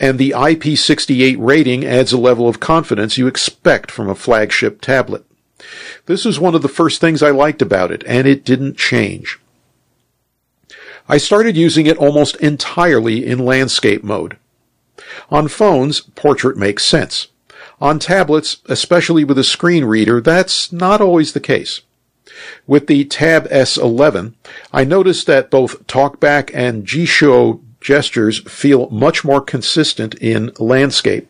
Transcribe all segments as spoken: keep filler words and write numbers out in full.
and the I P six eight rating adds a level of confidence you expect from a flagship tablet. This was one of the first things I liked about it, and it didn't change. I started using it almost entirely in landscape mode. On phones, portrait makes sense. On tablets, especially with a screen reader, that's not always the case. With the Tab S eleven, I noticed that both TalkBack and Jisho gestures feel much more consistent in landscape.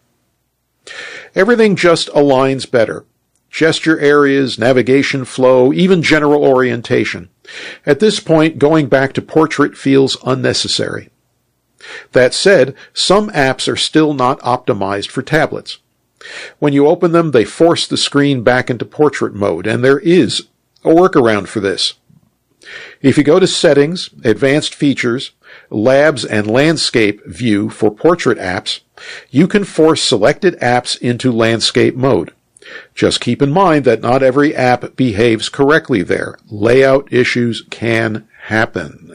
Everything just aligns better. Gesture areas, navigation flow, even general orientation. At this point, going back to portrait feels unnecessary. That said, some apps are still not optimized for tablets. When you open them, they force the screen back into portrait mode, and there is a workaround for this. If you go to Settings, Advanced Features, Labs, and Landscape View for portrait apps, you can force selected apps into landscape mode. Just keep in mind that not every app behaves correctly there. Layout issues can happen.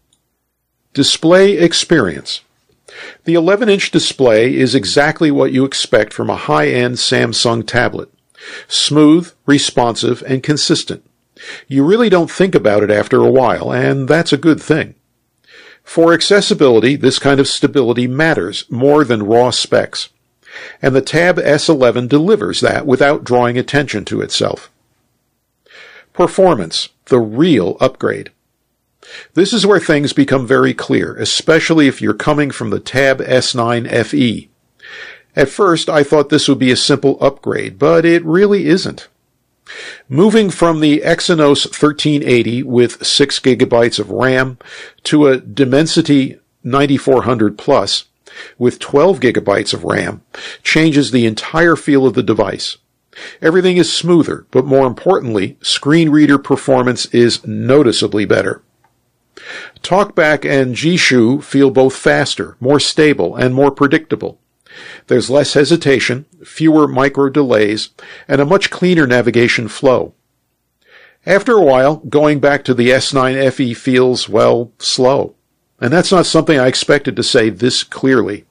Display experience. The eleven-inch display is exactly what you expect from a high-end Samsung tablet. Smooth, responsive, and consistent. You really don't think about it after a while, and that's a good thing. For accessibility, this kind of stability matters more than raw specs. And the Tab S eleven delivers that without drawing attention to itself. Performance, the real upgrade. This is where things become very clear, especially if you're coming from the Tab S nine F E. At first, I thought this would be a simple upgrade, but it really isn't. Moving from the Exynos thirteen eighty with six gigabytes of RAM to a Dimensity ninety-four hundred Plus with twelve gigabytes of RAM changes the entire feel of the device. Everything is smoother, but more importantly, screen reader performance is noticeably better. TalkBack and Jisho feel both faster, more stable, and more predictable. There's less hesitation, fewer micro delays, and a much cleaner navigation flow. After a while, going back to the S nine F E feels, well, slow. And that's not something I expected to say this clearly.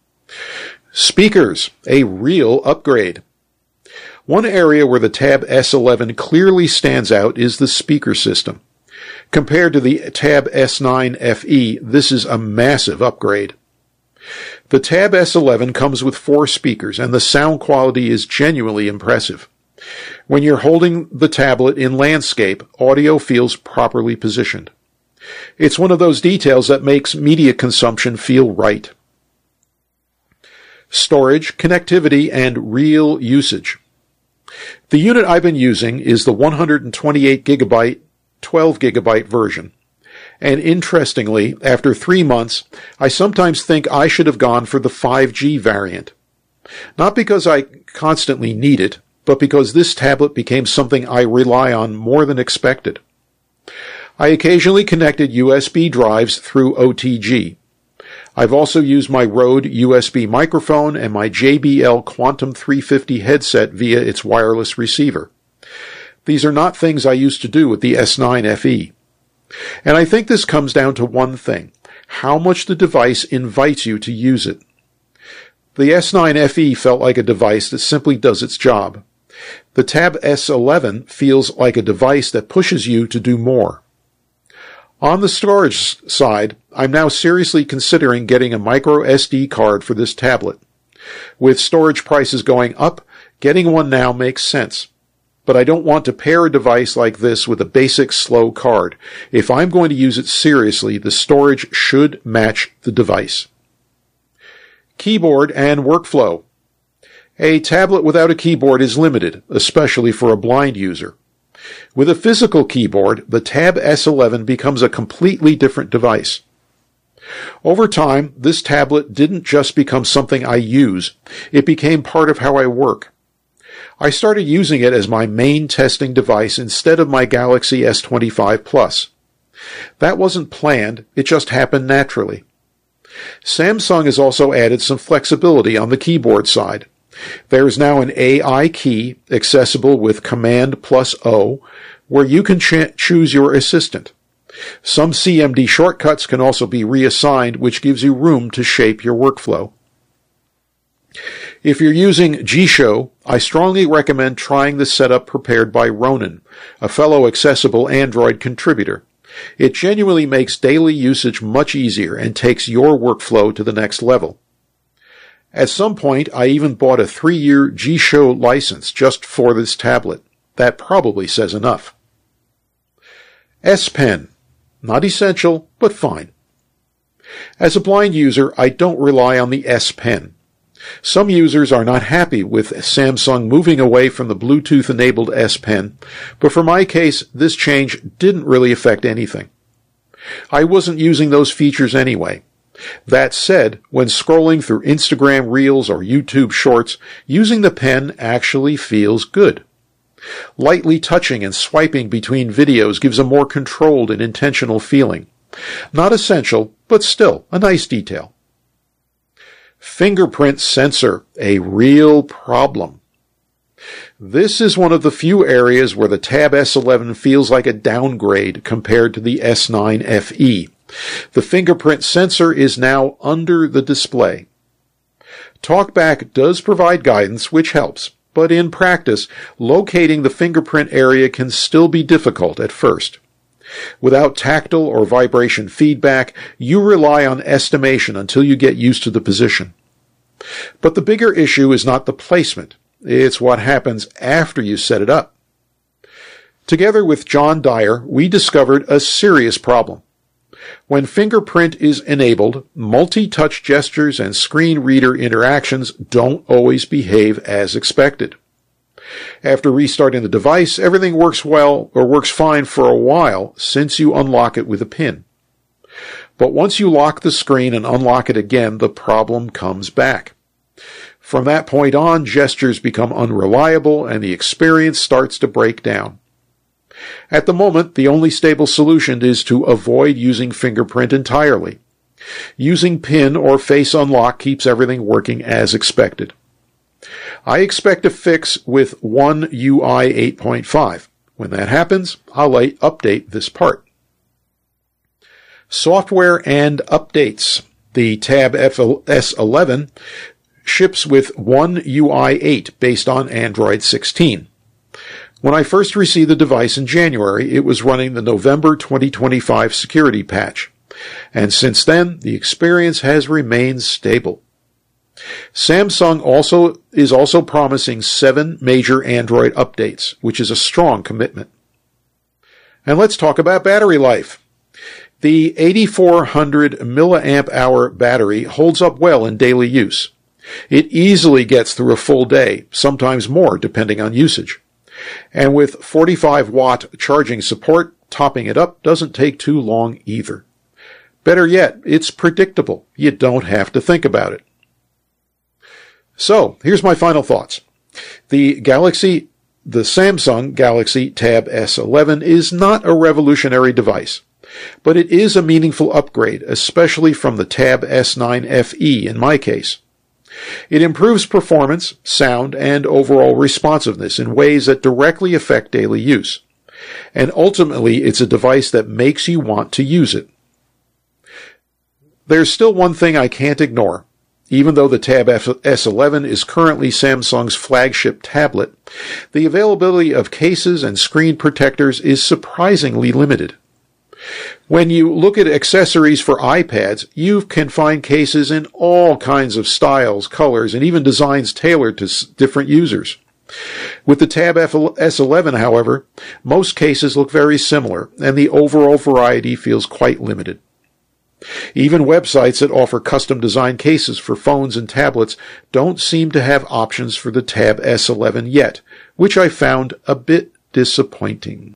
Speakers, a real upgrade. One area where the Tab S eleven clearly stands out is the speaker system. Compared to the Tab S nine F E, this is a massive upgrade. The Tab S eleven comes with four speakers, and the sound quality is genuinely impressive. When you're holding the tablet in landscape, audio feels properly positioned. It's one of those details that makes media consumption feel right. Storage, connectivity, and real usage. The unit I've been using is the one hundred twenty-eight gigabyte, twelve gigabyte version. And interestingly, after three months, I sometimes think I should have gone for the five G variant. Not because I constantly need it, but because this tablet became something I rely on more than expected. I occasionally connected U S B drives through O T G. I've also used my Rode U S B microphone and my J B L Quantum three fifty headset via its wireless receiver. These are not things I used to do with the S nine F E. And I think this comes down to one thing: how much the device invites you to use it. The S nine F E felt like a device that simply does its job. The Tab S eleven feels like a device that pushes you to do more. On the storage side, I'm now seriously considering getting a micro S D card for this tablet. With storage prices going up, getting one now makes sense. But I don't want to pair a device like this with a basic slow card. If I'm going to use it seriously, the storage should match the device. Keyboard and workflow. A tablet without a keyboard is limited, especially for a blind user. With a physical keyboard, the Tab S eleven becomes a completely different device. Over time, this tablet didn't just become something I use, it became part of how I work. I started using it as my main testing device instead of my Galaxy S twenty-five Plus. That wasn't planned, it just happened naturally. Samsung has also added some flexibility on the keyboard side. There is now an A I key accessible with Command plus O, where you can ch- choose your assistant. Some C M D shortcuts can also be reassigned, which gives you room to shape your workflow. If you're using G-Show, I strongly recommend trying the setup prepared by Ronan, a fellow accessible Android contributor. It genuinely makes daily usage much easier and takes your workflow to the next level. At some point, I even bought a three-year G-Show license just for this tablet. That probably says enough. S Pen. Not essential, but fine. As a blind user, I don't rely on the S Pen. Some users are not happy with Samsung moving away from the Bluetooth-enabled S Pen, but for my case, this change didn't really affect anything. I wasn't using those features anyway. That said, when scrolling through Instagram Reels or YouTube Shorts, using the pen actually feels good. Lightly touching and swiping between videos gives a more controlled and intentional feeling. Not essential, but still a nice detail. Fingerprint sensor, a real problem. This is one of the few areas where the Tab S eleven feels like a downgrade compared to the S nine F E. The fingerprint sensor is now under the display. TalkBack does provide guidance, which helps, but in practice, locating the fingerprint area can still be difficult at first. Without tactile or vibration feedback, you rely on estimation until you get used to the position. But the bigger issue is not the placement. It's what happens after you set it up. Together with John Dyer, we discovered a serious problem. When fingerprint is enabled, multi-touch gestures and screen reader interactions don't always behave as expected. After restarting the device, everything works well or works fine for a while since you unlock it with a pin. But once you lock the screen and unlock it again, the problem comes back. From that point on, gestures become unreliable and the experience starts to break down. At the moment, the only stable solution is to avoid using fingerprint entirely. Using PIN or Face Unlock keeps everything working as expected. I expect a fix with One U I eight point five. When that happens, I'll update this part. Software and updates. The Tab S eleven ships with One U I eight based on Android sixteen. When I first received the device in January, it was running the November twenty twenty-five security patch, and since then, the experience has remained stable. Samsung also is also promising seven major Android updates, which is a strong commitment. And let's talk about battery life. The eighty-four hundred milliamp hour battery holds up well in daily use. It easily gets through a full day, sometimes more depending on usage. And with forty-five watt charging support, topping it up doesn't take too long either. Better yet, it's predictable. You don't have to think about it. So, here's my final thoughts. The Galaxy, the Samsung Galaxy Tab S eleven is not a revolutionary device, but it is a meaningful upgrade, especially from the Tab S nine F E in my case. It improves performance, sound, and overall responsiveness in ways that directly affect daily use. And ultimately, it's a device that makes you want to use it. There's still one thing I can't ignore. Even though the Tab S eleven is currently Samsung's flagship tablet, the availability of cases and screen protectors is surprisingly limited. When you look at accessories for iPads, you can find cases in all kinds of styles, colors, and even designs tailored to different users. With the Tab S eleven, however, most cases look very similar, and the overall variety feels quite limited. Even websites that offer custom-designed cases for phones and tablets don't seem to have options for the Tab S eleven yet, which I found a bit disappointing.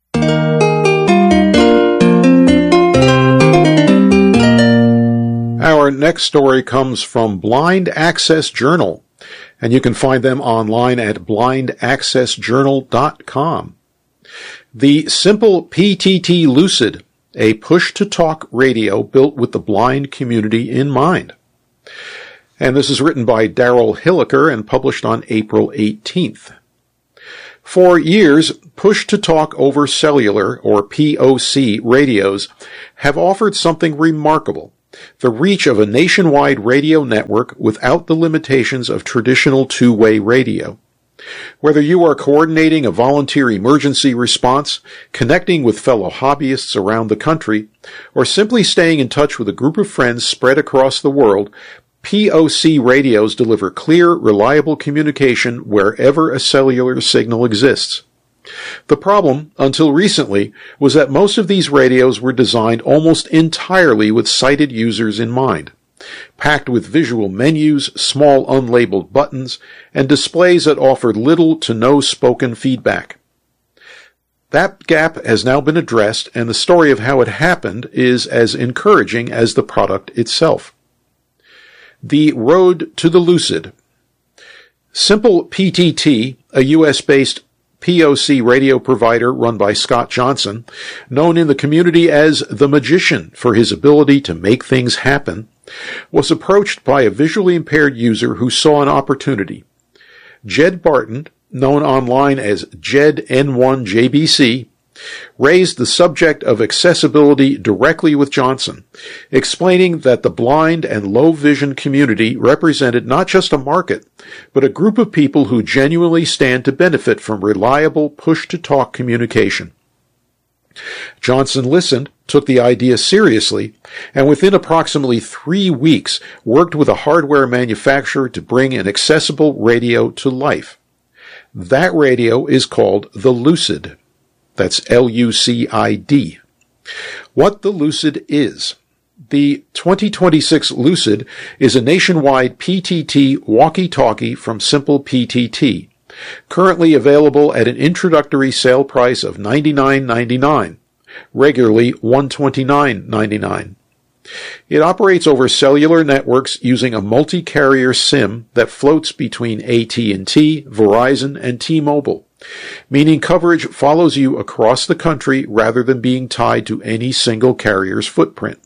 Our next story comes from Blind Access Journal, and you can find them online at blind access journal dot com. The Simple P T T Lucid, a push-to-talk radio built with the blind community in mind. And this is written by Daryl Hilliker and published on April eighteenth. For years, push-to-talk over cellular, or P O C, radios have offered something remarkable, the reach of a nationwide radio network without the limitations of traditional two-way radio. Whether you are coordinating a volunteer emergency response, connecting with fellow hobbyists around the country, or simply staying in touch with a group of friends spread across the world, P O C radios deliver clear, reliable communication wherever a cellular signal exists. The problem, until recently, was that most of these radios were designed almost entirely with sighted users in mind, packed with visual menus, small unlabeled buttons, and displays that offered little to no spoken feedback. That gap has now been addressed, and the story of how it happened is as encouraging as the product itself. The road to the Lucid. Simple P T T, a U S-based P O C radio provider run by Scott Johnson, known in the community as the Magician for his ability to make things happen, was approached by a visually impaired user who saw an opportunity. Jed Barton, known online as Jed N one J B C, raised the subject of accessibility directly with Johnson, explaining that the blind and low vision community represented not just a market, but a group of people who genuinely stand to benefit from reliable push-to-talk communication. Johnson listened, took the idea seriously, and within approximately three weeks worked with a hardware manufacturer to bring an accessible radio to life. That radio is called the Lucid. That's L U C I D. What the Lucid is. The twenty twenty-six Lucid is a nationwide P T T walkie-talkie from Simple P T T, currently available at an introductory sale price of ninety-nine ninety-nine, regularly one hundred twenty-nine ninety-nine. It operates over cellular networks using a multi-carrier SIM that floats between A T and T, Verizon, and T-Mobile, meaning coverage follows you across the country rather than being tied to any single carrier's footprint.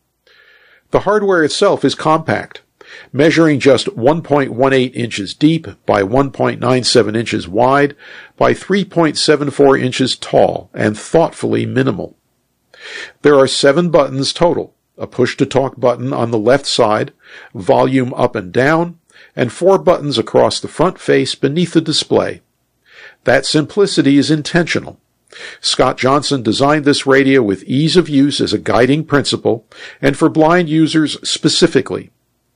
The hardware itself is compact, measuring just one point one eight inches deep by one point nine seven inches wide by three point seven four inches tall and thoughtfully minimal. There are seven buttons total, a push-to-talk button on the left side, volume up and down, and four buttons across the front face beneath the display. That simplicity is intentional. Scott Johnson designed this radio with ease of use as a guiding principle, and for blind users specifically.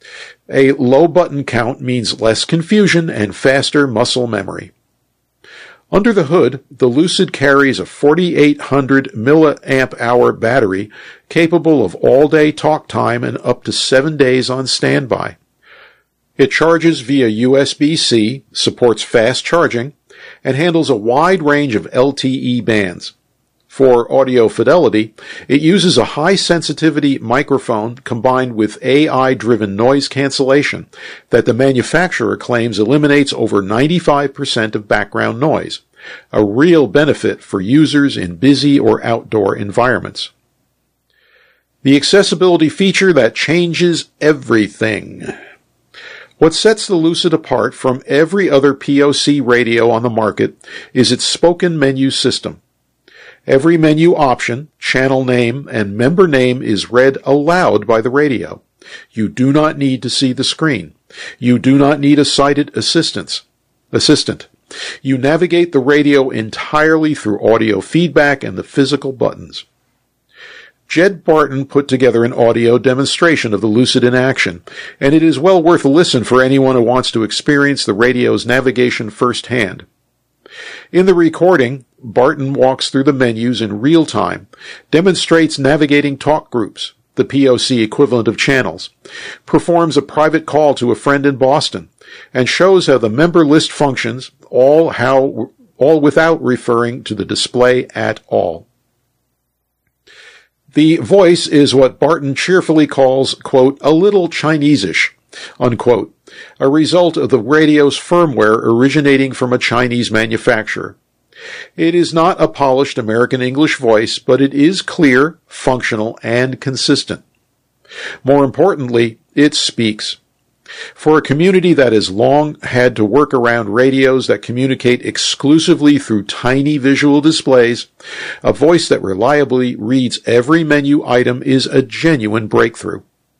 A low button count means less confusion and faster muscle memory. Under the hood, the Lucid carries a forty-eight hundred milliamp hour battery capable of all-day talk time and up to seven days on standby. It charges via U S B C, supports fast charging, and handles a wide range of L T E bands. For audio fidelity, it uses a high-sensitivity microphone combined with A I-driven noise cancellation that the manufacturer claims eliminates over ninety-five percent of background noise, a real benefit for users in busy or outdoor environments. The accessibility feature that changes everything. What sets the Lucid apart from every other P O C radio on the market is its spoken menu system. Every menu option, channel name, and member name is read aloud by the radio. You do not need to see the screen. You do not need a sighted assistance, assistant. You navigate the radio entirely through audio feedback and the physical buttons. Jed Barton put together an audio demonstration of the Lucid in action, and it is well worth a listen for anyone who wants to experience the radio's navigation firsthand. In the recording, Barton walks through the menus in real time, demonstrates navigating talk groups, the P O C equivalent of channels, performs a private call to a friend in Boston, and shows how the member list functions, all how all without referring to the display at all. The voice is what Barton cheerfully calls, quote, a little Chinese-ish, unquote, a result of the radio's firmware originating from a Chinese manufacturer. It is not a polished American English voice, but it is clear, functional, and consistent. More importantly, it speaks. For a community that has long had to work around radios that communicate exclusively through tiny visual displays, a voice that reliably reads every menu item is a genuine breakthrough.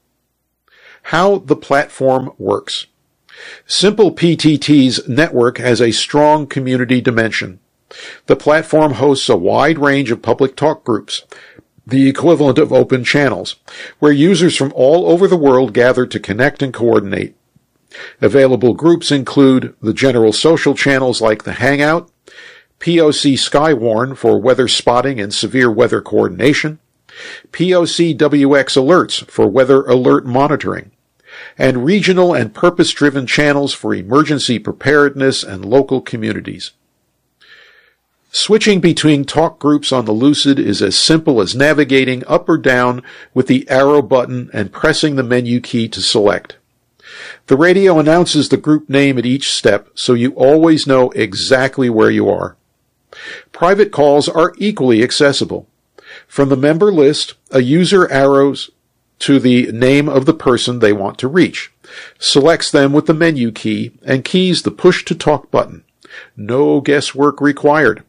How the platform works. Simple P T T's network has a strong community dimension. The platform hosts a wide range of public talk groups, the equivalent of open channels, where users from all over the world gather to connect and coordinate. Available groups include the general social channels like the Hangout, P O C Skywarn for weather spotting and severe weather coordination, P O C W X Alerts for weather alert monitoring, and regional and purpose-driven channels for emergency preparedness and local communities. Switching between talk groups on the Lucid is as simple as navigating up or down with the arrow button and pressing the menu key to select. The radio announces the group name at each step, so you always know exactly where you are. Private calls are equally accessible. From the member list, a user arrows to the name of the person they want to reach, selects them with the menu key, and keys the push-to-talk button. No guesswork required.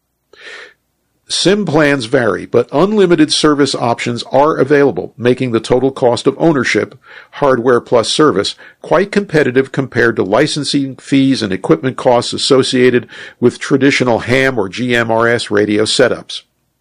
SIM plans vary, but unlimited service options are available, making the total cost of ownership, hardware plus service, quite competitive compared to licensing fees and equipment costs associated with traditional ham or G M R S radio setups.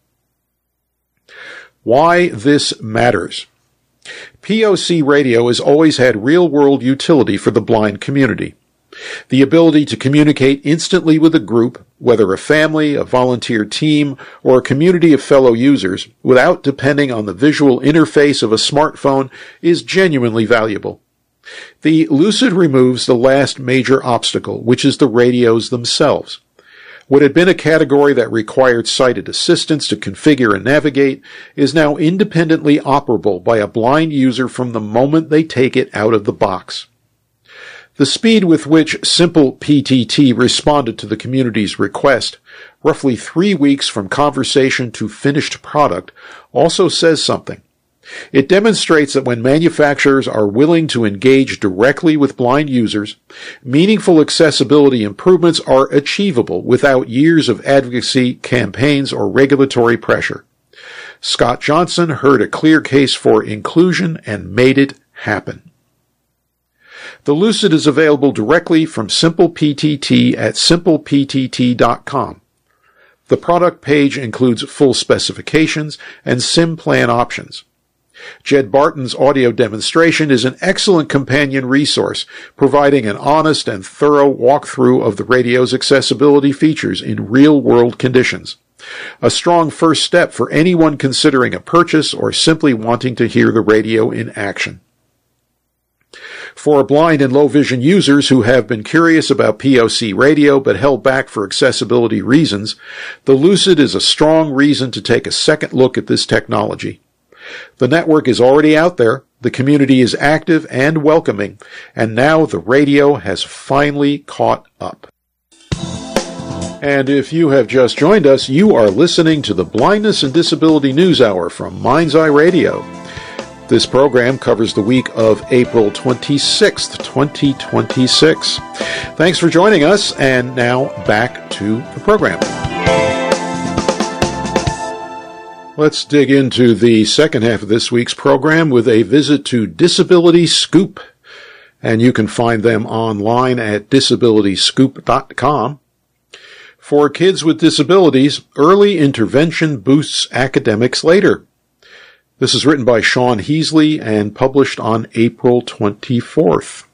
Why this matters. P O C radio has always had real-world utility for the blind community. The ability to communicate instantly with a group, whether a family, a volunteer team, or a community of fellow users, without depending on the visual interface of a smartphone, is genuinely valuable. The Lucid removes the last major obstacle, which is the radios themselves. What had been a category that required sighted assistance to configure and navigate is now independently operable by a blind user from the moment they take it out of the box. The speed with which Simple P T T responded to the community's request, roughly three weeks from conversation to finished product, also says something. It demonstrates that when manufacturers are willing to engage directly with blind users, meaningful accessibility improvements are achievable without years of advocacy campaigns or regulatory pressure. Scott Johnson heard a clear case for inclusion and made it happen. The Lucid is available directly from Simple P T T at simple p t t dot com. The product page includes full specifications and SIM plan options. Jed Barton's audio demonstration is an excellent companion resource, providing an honest and thorough walkthrough of the radio's accessibility features in real-world conditions. A strong first step for anyone considering a purchase or simply wanting to hear the radio in action. For blind and low-vision users who have been curious about P O C radio but held back for accessibility reasons, the Lucid is a strong reason to take a second look at this technology. The network is already out there, the community is active and welcoming, and now the radio has finally caught up. And if you have just joined us, you are listening to the Blindness and Disability News Hour from Mind's Eye Radio. This program covers the week of April twenty-sixth, twenty twenty-six. Thanks for joining us, and now back to the program. Let's dig into the second half of this week's program with a visit to Disability Scoop, and you can find them online at disability scoop dot com. For kids with disabilities, early intervention boosts academics later. This is written by Sean Heasley and published on April twenty-fourth.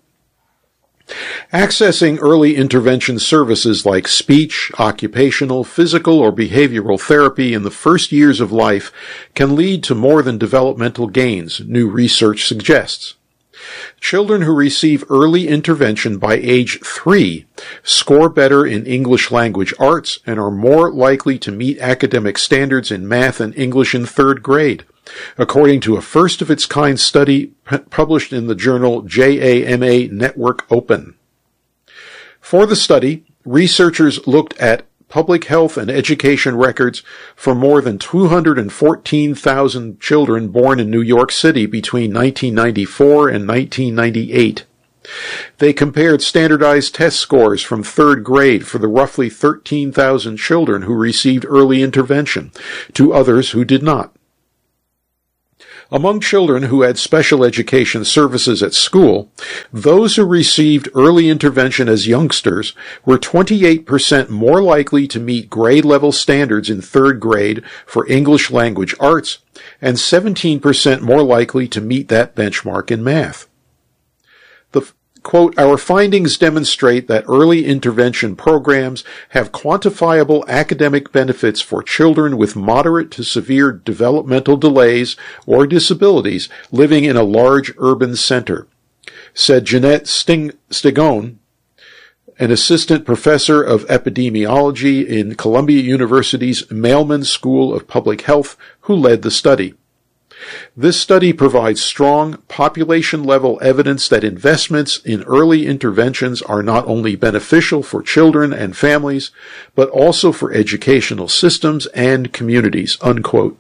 Accessing early intervention services like speech, occupational, physical, or behavioral therapy in the first years of life can lead to more than developmental gains, new research suggests. Children who receive early intervention by age three score better in English language arts and are more likely to meet academic standards in math and English in third grade, according to a first-of-its-kind study p- published in the journal J A M A Network Open. For the study, researchers looked at public health and education records for more than two hundred fourteen thousand children born in New York City between nineteen ninety-four and nineteen ninety-eight. They compared standardized test scores from third grade for the roughly thirteen thousand children who received early intervention to others who did not. Among children who had special education services at school, those who received early intervention as youngsters were twenty-eight percent more likely to meet grade-level standards in third grade for English language arts and seventeen percent more likely to meet that benchmark in math. The Quote, our findings demonstrate that early intervention programs have quantifiable academic benefits for children with moderate to severe developmental delays or disabilities living in a large urban center, said Jeanette Sting- Stigone, an assistant professor of epidemiology in Columbia University's Mailman School of Public Health, who led the study. This study provides strong population-level evidence that investments in early interventions are not only beneficial for children and families, but also for educational systems and communities, unquote.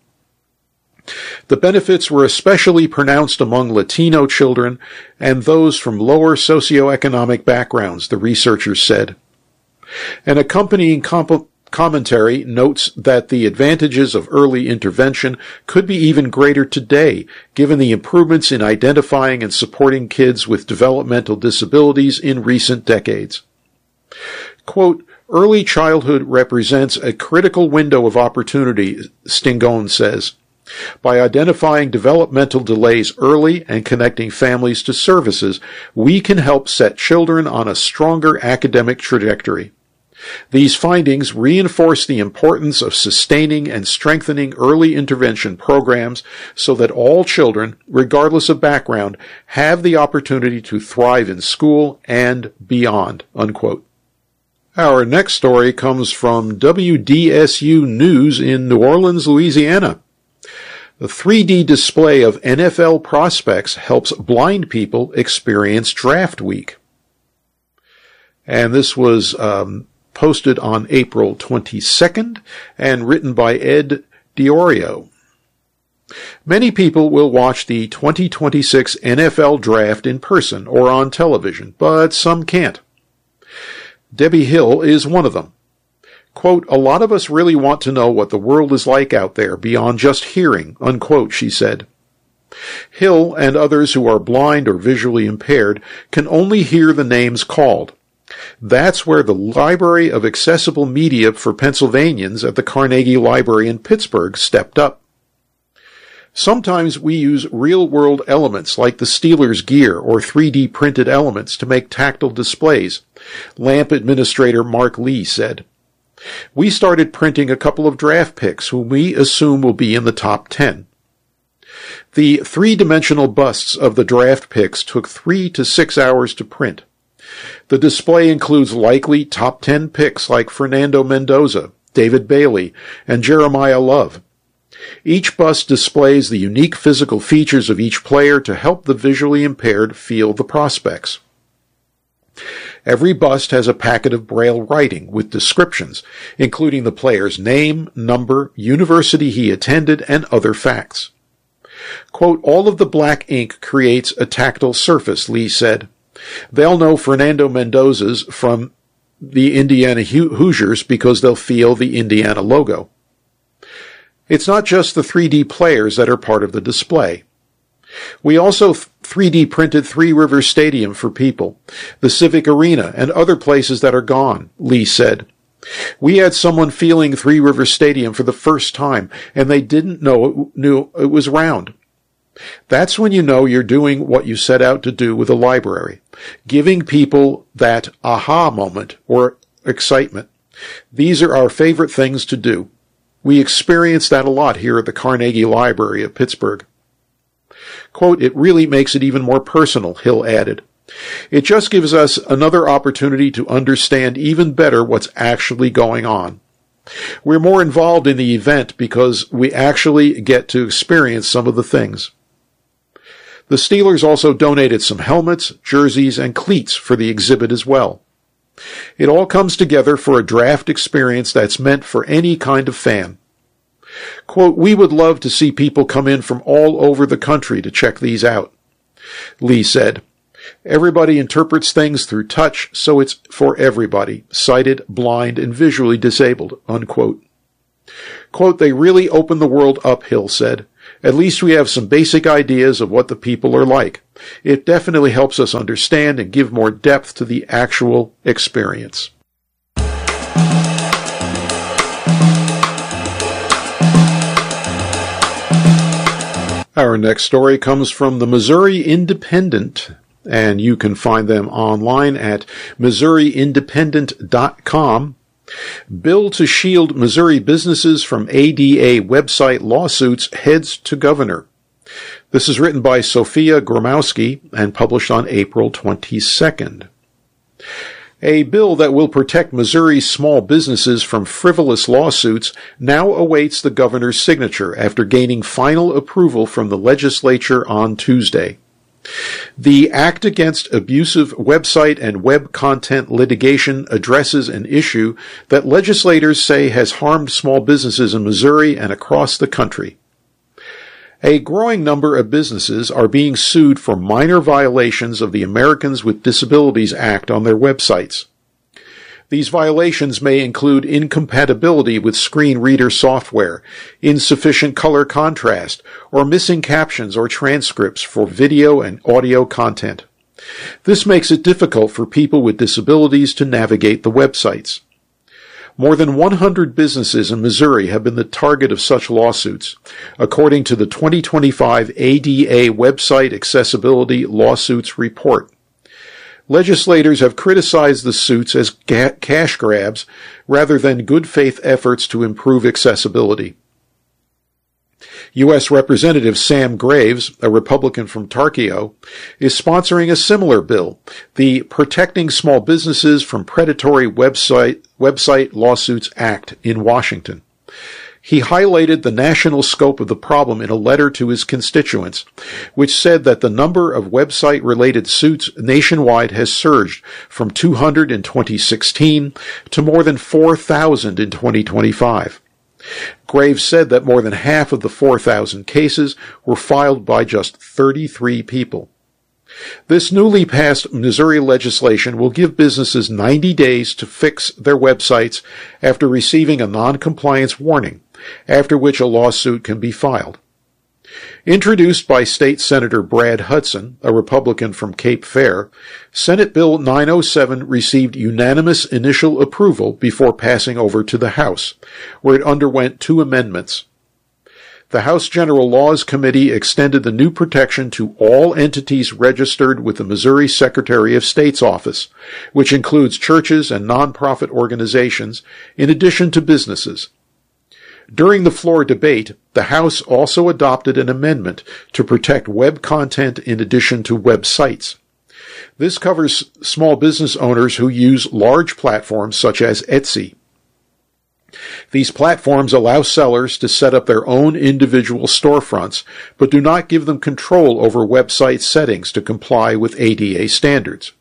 The benefits were especially pronounced among Latino children and those from lower socioeconomic backgrounds, the researchers said. An accompanying comp- commentary notes that the advantages of early intervention could be even greater today, given the improvements in identifying and supporting kids with developmental disabilities in recent decades. Quote, early childhood represents a critical window of opportunity, Stingone says. By identifying developmental delays early and connecting families to services, we can help set children on a stronger academic trajectory. These findings reinforce the importance of sustaining and strengthening early intervention programs so that all children, regardless of background, have the opportunity to thrive in school and beyond, unquote. Our next story comes from W D S U News in New Orleans, Louisiana. The three D display of N F L prospects helps blind people experience draft week. And this was um, posted on April twenty-second and written by Ed Diorio. Many people will watch the twenty twenty-six N F L draft in person or on television, but some can't. Debbie Hill is one of them. Quote, a lot of us really want to know what the world is like out there beyond just hearing, unquote, she said. Hill and others who are blind or visually impaired can only hear the names called. That's where the Library of Accessible Media for Pennsylvanians at the Carnegie Library in Pittsburgh stepped up. Sometimes we use real-world elements like the Steelers gear or three D printed elements to make tactile displays, LAMP administrator Mark Lee said. We started printing a couple of draft picks whom we assume will be in the top ten. The three-dimensional busts of the draft picks took three to six hours to print. The display includes likely top ten picks like Fernando Mendoza, David Bailey, and Jeremiah Love. Each bust displays the unique physical features of each player to help the visually impaired feel the prospects. Every bust has a packet of Braille writing with descriptions, including the player's name, number, university he attended, and other facts. Quote, all of the black ink creates a tactile surface, Lee said. They'll know Fernando Mendoza's from the Indiana Hoosiers because they'll feel the Indiana logo. It's not just the three D players that are part of the display. We also three D printed Three Rivers Stadium for people, the Civic Arena, and other places that are gone, Lee said. We had someone feeling Three Rivers Stadium for the first time, and they didn't know it, knew it was round. That's when you know you're doing what you set out to do with a library, giving people that aha moment or excitement. These are our favorite things to do. We experience that a lot here at the Carnegie Library of Pittsburgh. Quote, it really makes it even more personal, Hill added. It just gives us another opportunity to understand even better what's actually going on. We're more involved in the event because we actually get to experience some of the things. The Steelers also donated some helmets, jerseys, and cleats for the exhibit as well. It all comes together for a draft experience that's meant for any kind of fan. Quote, we would love to see people come in from all over the country to check these out, Lee said. Everybody interprets things through touch, so it's for everybody, sighted, blind, and visually disabled, unquote. Quote, they really open the world up, Hill said. At least we have some basic ideas of what the people are like. It definitely helps us understand and give more depth to the actual experience. Our next story comes from the Missouri Independent, and you can find them online at missouri independent dot com. Bill to shield Missouri businesses from A D A website lawsuits heads to governor. This is written by Sophia Gromowski and published on April twenty-second. A bill that will protect Missouri's small businesses from frivolous lawsuits now awaits the governor's signature after gaining final approval from the legislature on Tuesday. The Act Against Abusive Website and Web Content Litigation addresses an issue that legislators say has harmed small businesses in Missouri and across the country. A growing number of businesses are being sued for minor violations of the Americans with Disabilities Act on their websites. These violations may include incompatibility with screen reader software, insufficient color contrast, or missing captions or transcripts for video and audio content. This makes it difficult for people with disabilities to navigate the websites. More than one hundred businesses in Missouri have been the target of such lawsuits, according to the twenty twenty-five A D A Website Accessibility Lawsuits Report. Legislators have criticized the suits as ga- cash grabs rather than good faith efforts to improve accessibility. U S Representative Sam Graves, a Republican from Tarkio, is sponsoring a similar bill, the Protecting Small Businesses from Predatory Website, Website Lawsuits Act, in Washington. He highlighted the national scope of the problem in a letter to his constituents, which said that the number of website-related suits nationwide has surged from two hundred in twenty sixteen to more than four thousand in twenty twenty-five. Graves said that more than half of the four thousand cases were filed by just thirty-three people. This newly passed Missouri legislation will give businesses ninety days to fix their websites after receiving a non-compliance warning, after which a lawsuit can be filed. Introduced by State Senator Brad Hudson, a Republican from Cape Fear, Senate Bill nine oh seven received unanimous initial approval before passing over to the House, where it underwent two amendments. The House General Laws Committee extended the new protection to all entities registered with the Missouri Secretary of State's office, which includes churches and nonprofit organizations, in addition to businesses. During the floor debate, the House also adopted an amendment to protect web content in addition to websites. This covers small business owners who use large platforms such as Etsy. These platforms allow sellers to set up their own individual storefronts, but do not give them control over website settings to comply with A D A standards.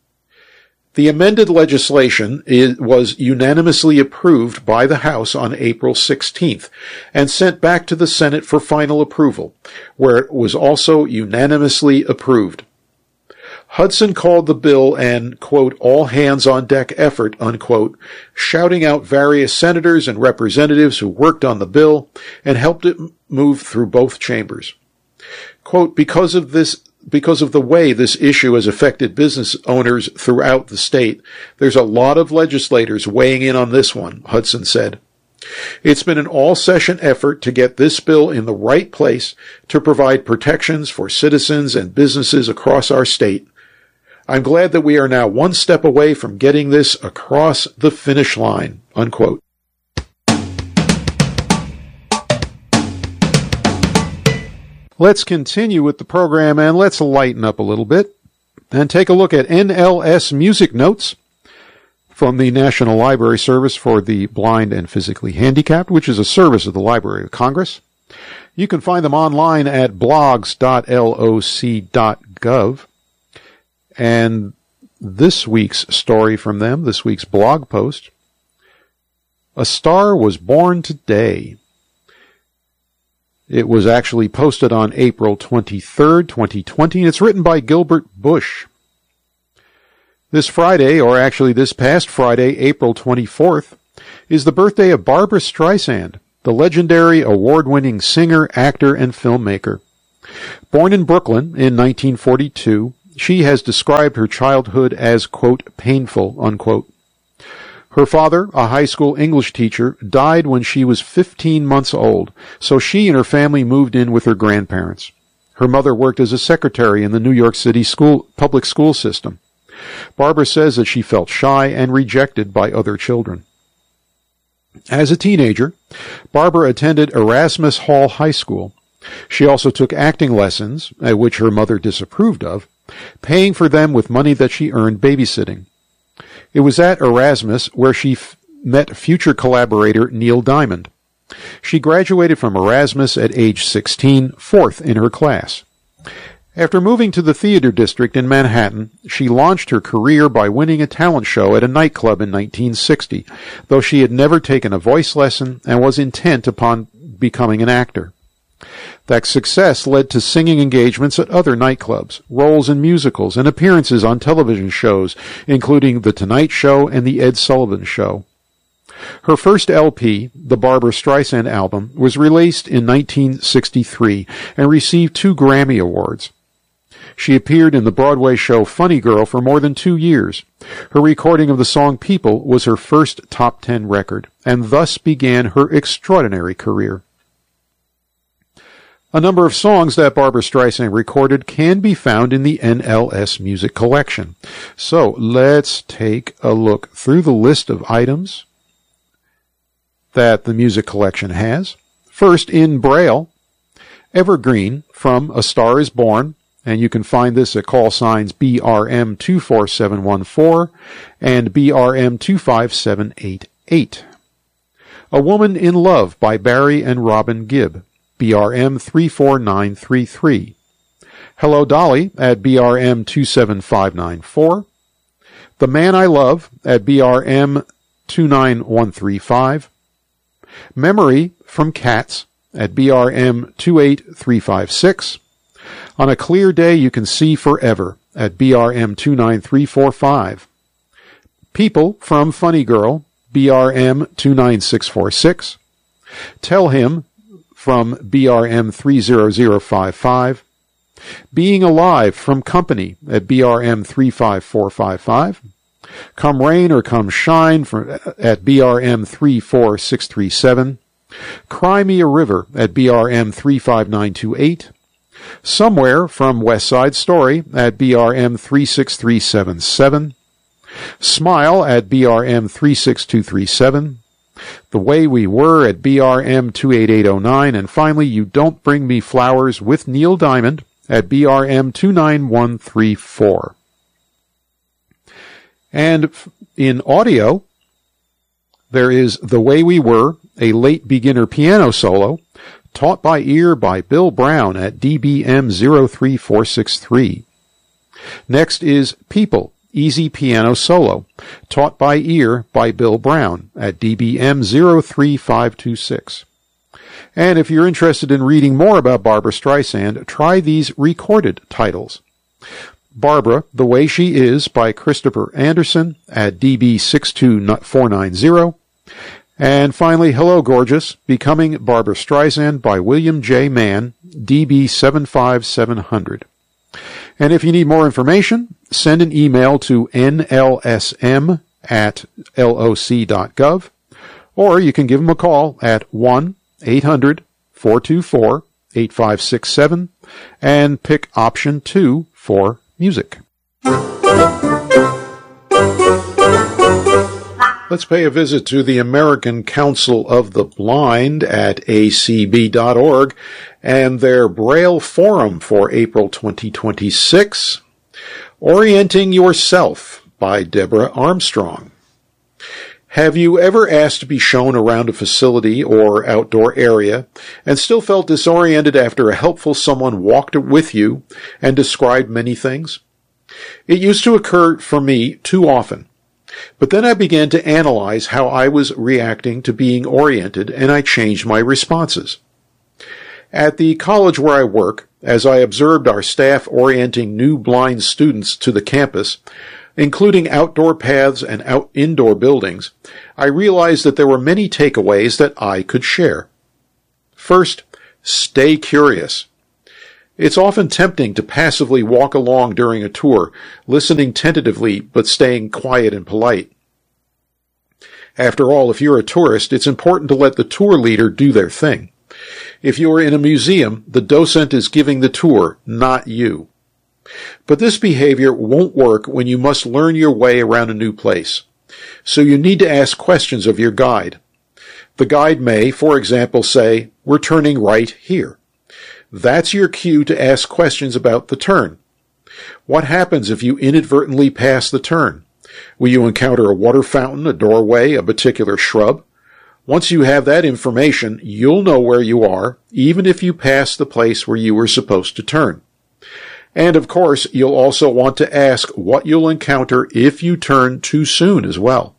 The amended legislation was unanimously approved by the House on April sixteenth and sent back to the Senate for final approval, where it was also unanimously approved. Hudson called the bill an, quote, all-hands-on-deck effort, unquote, shouting out various senators and representatives who worked on the bill and helped it move through both chambers. Quote, because of this, because of the way this issue has affected business owners throughout the state, there's a lot of legislators weighing in on this one, Hudson said. It's been an all-session effort to get this bill in the right place to provide protections for citizens and businesses across our state. I'm glad that we are now one step away from getting this across the finish line, unquote. Let's continue with the program and let's lighten up a little bit and take a look at N L S Music Notes from the National Library Service for the Blind and Physically Handicapped, which is a service of the Library of Congress. You can find them online at blogs dot loc dot gov. And this week's story from them, this week's blog post, A Star Was Born Today. It was actually posted on April twenty-third, twenty twenty, and it's written by Gilbert Bush. This Friday, or actually this past Friday, April twenty-fourth, is the birthday of Barbra Streisand, the legendary award-winning singer, actor, and filmmaker. Born in Brooklyn in nineteen forty-two, she has described her childhood as, quote, painful, unquote. Her father, a high school English teacher, died when she was fifteen months old, so she and her family moved in with her grandparents. Her mother worked as a secretary in the New York City school, public school system. Barbara says that she felt shy and rejected by other children. As a teenager, Barbara attended Erasmus Hall High School. She also took acting lessons, at which her mother disapproved of, paying for them with money that she earned babysitting. It was at Erasmus where she f- met future collaborator Neil Diamond. She graduated from Erasmus at age sixteen, fourth in her class. After moving to the theater district in Manhattan, she launched her career by winning a talent show at a nightclub in nineteen sixty, though she had never taken a voice lesson and was intent upon becoming an actor. That success led to singing engagements at other nightclubs, roles in musicals, and appearances on television shows, including The Tonight Show and The Ed Sullivan Show. Her first L P, the Barbra Streisand album, was released in nineteen sixty-three and received two Grammy Awards. She appeared in the Broadway show Funny Girl for more than two years. Her recording of the song People was her first top ten record, and thus began her extraordinary career. A number of songs that Barbra Streisand recorded can be found in the N L S Music Collection. So let's take a look through the list of items that the music collection has. First, in Braille, Evergreen from A Star is Born, and you can find this at call signs B R M two four seven one four and B R M two five seven eight eight. A Woman in Love by Barry and Robin Gibb, B R M three four nine three three. Hello Dolly at B R M two seven five nine four. The Man I Love at B R M two nine one three five. Memory from Cats at B R M two eight three five six. On a Clear Day You Can See Forever at B R M two nine three four five. People from Funny Girl, B R M two nine six four six. Tell Him from B R M three zero zero five five. Being Alive from Company at B R M three five four five five. Come Rain or Come Shine from, at B R M three four six three seven. Cry Me a River at B R M three five nine two eight. Somewhere from West Side Story at B R M three six three seven seven. Smile at B R M three six two three seven. The Way We Were at B R M two eight eight oh nine. And finally, You Don't Bring Me Flowers with Neil Diamond at B R M two nine one three four. And in audio, there is The Way We Were, a late beginner piano solo, taught by ear by Bill Brown at D B M zero three four six three. Next is People, easy piano solo, taught by ear by Bill Brown at D B M zero three five two six. And if you're interested in reading more about Barbra Streisand, try these recorded titles. Barbara, The Way She Is by Christopher Anderson at D B six two four nine zero. And finally, Hello Gorgeous, Becoming Barbra Streisand by William J. Mann, D B seven five seven hundred. And if you need more information, send an email to N L S M at L O C dot gov, or you can give them a call at one eight hundred four two four eight five six seven and pick option two for music. Let's pay a visit to the American Council of the Blind at A C B dot org and their Braille Forum for April twenty twenty-six, Orienting Yourself by Deborah Armstrong. Have you ever asked to be shown around a facility or outdoor area and still felt disoriented after a helpful someone walked with you and described many things? It used to occur for me too often. But then I began to analyze how I was reacting to being oriented, and I changed my responses. At the college where I work, as I observed our staff orienting new blind students to the campus, including outdoor paths and out indoor buildings, I realized that there were many takeaways that I could share. First, stay curious. It's often tempting to passively walk along during a tour, listening tentatively but staying quiet and polite. After all, if you're a tourist, it's important to let the tour leader do their thing. If you are in a museum, the docent is giving the tour, not you. But this behavior won't work when you must learn your way around a new place. So you need to ask questions of your guide. The guide may, for example, say, "We're turning right here." That's your cue to ask questions about the turn. What happens if you inadvertently pass the turn? Will you encounter a water fountain, a doorway, a particular shrub? Once you have that information, you'll know where you are, even if you pass the place where you were supposed to turn. And of course, you'll also want to ask what you'll encounter if you turn too soon as well.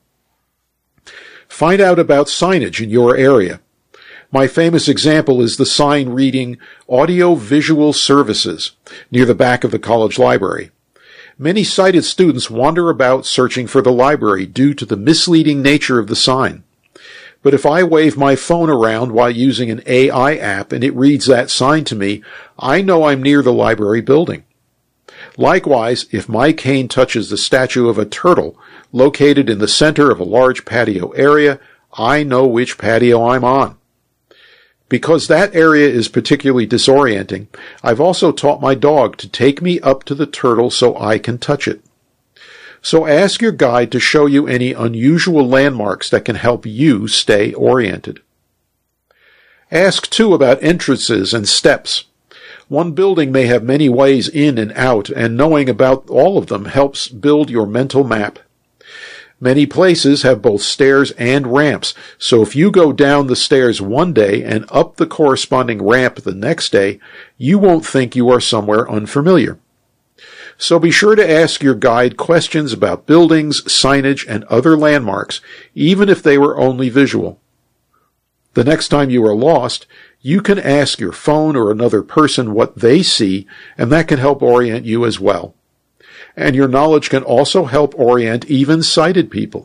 Find out about signage in your area. My famous example is the sign reading Audio Visual Services near the back of the college library. Many sighted students wander about searching for the library due to the misleading nature of the sign. But if I wave my phone around while using an A I app and it reads that sign to me, I know I'm near the library building. Likewise, if my cane touches the statue of a turtle located in the center of a large patio area, I know which patio I'm on. Because that area is particularly disorienting, I've also taught my dog to take me up to the turtle so I can touch it. So ask your guide to show you any unusual landmarks that can help you stay oriented. Ask, too, about entrances and steps. One building may have many ways in and out, and knowing about all of them helps build your mental map. Many places have both stairs and ramps, so if you go down the stairs one day and up the corresponding ramp the next day, you won't think you are somewhere unfamiliar. So be sure to ask your guide questions about buildings, signage, and other landmarks, even if they were only visual. The next time you are lost, you can ask your phone or another person what they see, and that can help orient you as well. And your knowledge can also help orient even sighted people.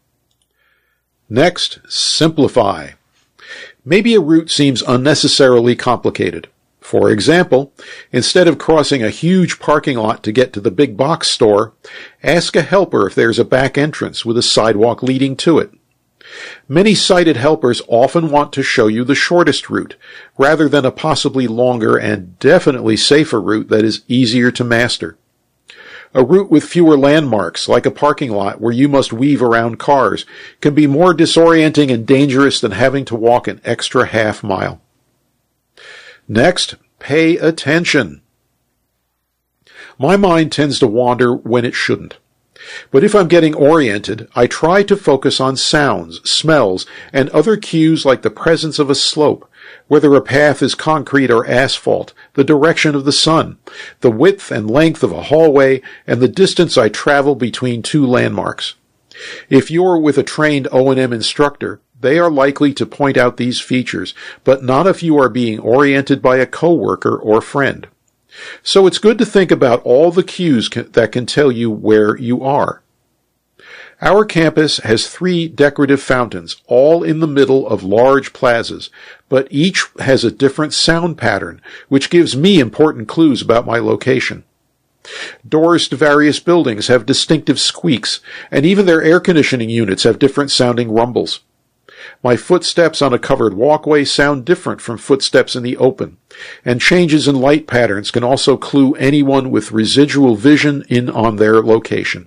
Next, simplify. Maybe a route seems unnecessarily complicated. For example, instead of crossing a huge parking lot to get to the big box store, ask a helper if there's a back entrance with a sidewalk leading to it. Many sighted helpers often want to show you the shortest route, rather than a possibly longer and definitely safer route that is easier to master. A route with fewer landmarks, like a parking lot where you must weave around cars, can be more disorienting and dangerous than having to walk an extra half mile. Next, pay attention. My mind tends to wander when it shouldn't. But if I'm getting oriented, I try to focus on sounds, smells, and other cues like the presence of a slope, whether a path is concrete or asphalt, the direction of the sun, the width and length of a hallway, and the distance I travel between two landmarks. If you're with a trained O and M instructor, they are likely to point out these features, but not if you are being oriented by a coworker or friend. So it's good to think about all the cues can, that can tell you where you are. Our campus has three decorative fountains, all in the middle of large plazas, but each has a different sound pattern, which gives me important clues about my location. Doors to various buildings have distinctive squeaks, and even their air conditioning units have different sounding rumbles. My footsteps on a covered walkway sound different from footsteps in the open, and changes in light patterns can also clue anyone with residual vision in on their location.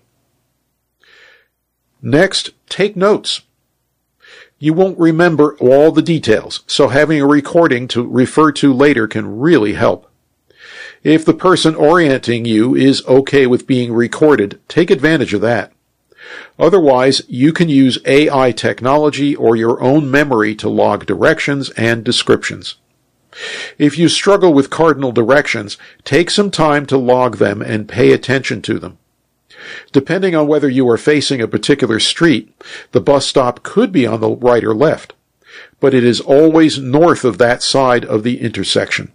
Next, take notes. You won't remember all the details, so having a recording to refer to later can really help. If the person orienting you is okay with being recorded, take advantage of that. Otherwise, you can use A I technology or your own memory to log directions and descriptions. If you struggle with cardinal directions, take some time to log them and pay attention to them. Depending on whether you are facing a particular street, the bus stop could be on the right or left, but it is always north of that side of the intersection.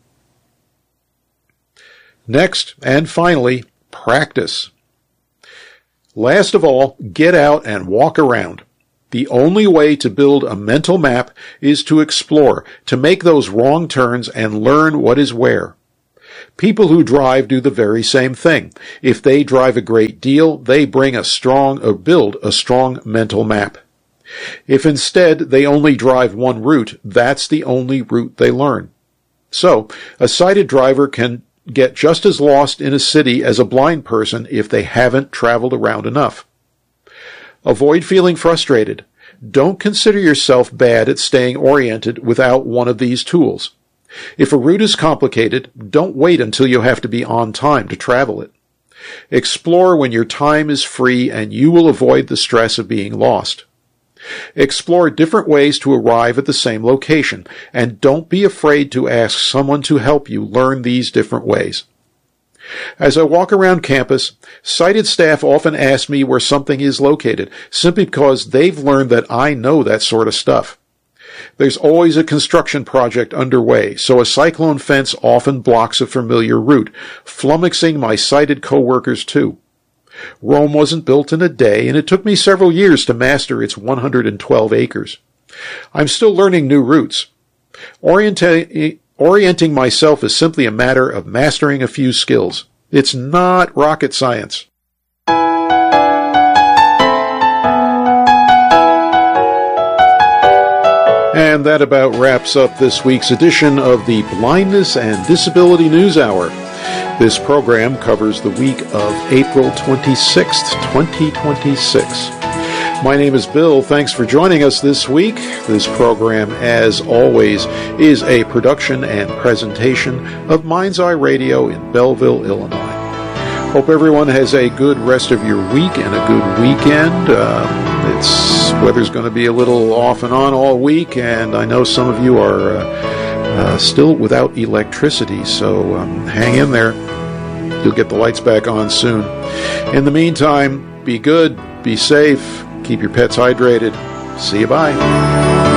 Next, and finally, practice. Last of all, get out and walk around. The only way to build a mental map is to explore, to make those wrong turns and learn what is where. People who drive do the very same thing. If they drive a great deal, they bring a strong or build a strong mental map. If instead they only drive one route, that's the only route they learn. So, a sighted driver can get just as lost in a city as a blind person if they haven't traveled around enough. Avoid feeling frustrated. Don't consider yourself bad at staying oriented without one of these tools. If a route is complicated, don't wait until you have to be on time to travel it. Explore when your time is free and you will avoid the stress of being lost. Explore different ways to arrive at the same location, and don't be afraid to ask someone to help you learn these different ways. As I walk around campus, sighted staff often ask me where something is located, simply because they've learned that I know that sort of stuff. There's always a construction project underway, so a cyclone fence often blocks a familiar route, flummoxing my sighted coworkers too. Rome wasn't built in a day, and it took me several years to master its one hundred twelve acres. I'm still learning new routes. Orienta- orienting myself is simply a matter of mastering a few skills. It's not rocket science. And that about wraps up this week's edition of the Blindness and Disability News Hour. This program covers the week of April twenty-sixth, twenty twenty-six. My name is Bill. Thanks for joining us this week. This program, as always, is a production and presentation of Mind's Eye Radio in Belleville, Illinois. Hope everyone has a good rest of your week and a good weekend. Uh, it's weather's going to be a little off and on all week, and I know some of you are uh, uh, still without electricity, so um, hang in there. You'll get the lights back on soon. In the meantime, be good, be safe, keep your pets hydrated. See you, bye.